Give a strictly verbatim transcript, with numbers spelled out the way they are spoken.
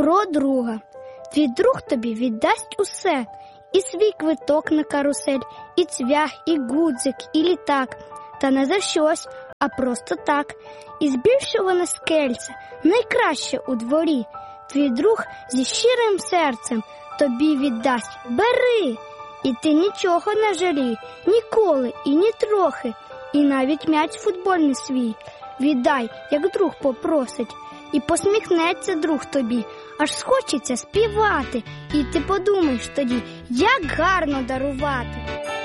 Про друга. Твій друг тобі віддасть усе. І свій квиток на карусель, і цвях, і гудзик, і літак. Та не за щось, а просто так. І збільшуване скельце, найкраще у дворі. Твій друг зі щирим серцем тобі віддасть. Бери! І ти нічого не жалій, ніколи і ні трохи. І навіть м'яч футбольний свій віддай, як друг попросить. І посміхнеться друг тобі, аж схочеться співати. І ти подумаєш тоді, як гарно дарувати.